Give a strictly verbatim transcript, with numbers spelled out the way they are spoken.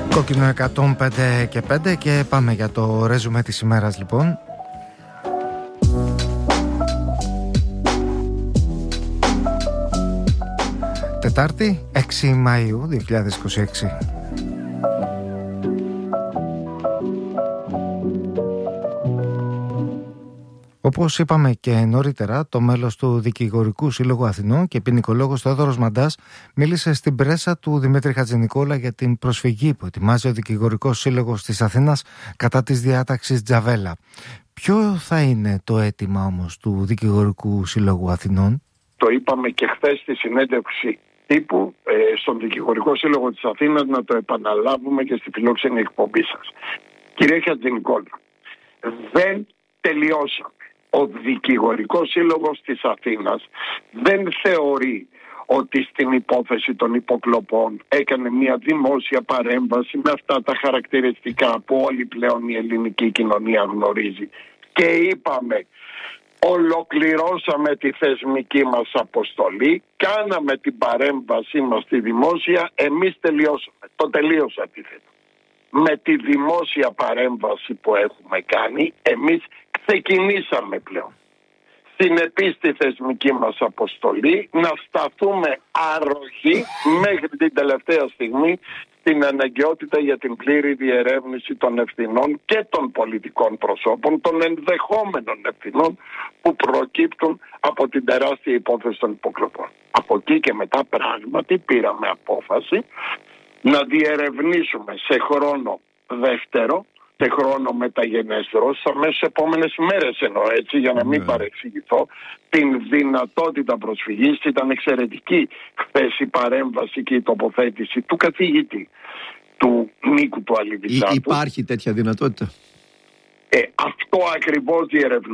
Κόκκινο εκατόν πέντε και πέντε και πάμε για το ρέζουμε της ημέρας λοιπόν. Τετάρτη, έξι Μαΐου δύο χιλιάδες είκοσι έξι. Όπως είπαμε και νωρίτερα, το μέλος του Δικηγορικού Σύλλογου Αθηνών και ποινικολόγος Θεόδωρος Μαντάς μίλησε στην πρέσα του Δημήτρη Χατζηνικόλα για την προσφυγή που ετοιμάζει ο Δικηγορικός Σύλλογος της Αθήνας κατά της διάταξης Τζαβέλα. Ποιο θα είναι το αίτημα όμως του Δικηγορικού Σύλλογου Αθηνών? Το είπαμε και χθες στη συνέντευξη τύπου ε, στον Δικηγορικό Σύλλογο της Αθήνας, να το επαναλάβουμε και στη φιλόξενη εκπομπή σας. Κύριε Χατζηνικόλα, δεν τελειώσαμε. Ο Δικηγορικός Σύλλογος της Αθήνας δεν θεωρεί ότι στην υπόθεση των υποκλοπών έκανε μια δημόσια παρέμβαση με αυτά τα χαρακτηριστικά που όλη πλέον η ελληνική κοινωνία γνωρίζει. Και είπαμε, ολοκληρώσαμε τη θεσμική μας αποστολή, κάναμε την παρέμβασή μας στη δημόσια, εμείς τελειώσαμε. Το τελείωσα αντίθετα. Με τη δημόσια παρέμβαση που έχουμε κάνει, εμείς ξεκινήσαμε πλέον συνεπείς στη θεσμική μας αποστολή να σταθούμε άρροχοι μέχρι την τελευταία στιγμή στην αναγκαιότητα για την πλήρη διερεύνηση των ευθυνών και των πολιτικών προσώπων, των ενδεχόμενων ευθυνών που προκύπτουν από την τεράστια υπόθεση των υποκλοπών. Από εκεί και μετά πράγματι πήραμε απόφαση να διερευνήσουμε σε χρόνο δεύτερο, σε χρόνο μεταγενέστερο, στις αμέσως επόμενες μέρες εννοώ, έτσι, για να μην yeah. παρεξηγηθώ, την δυνατότητα προσφυγής. Ήταν εξαιρετική χθες η παρέμβαση και η τοποθέτηση του καθηγητή του Νίκου του Αλιβιζάτου. Υπάρχει τέτοια δυνατότητα? Ε, αυτό ακριβώς διερευνούμε.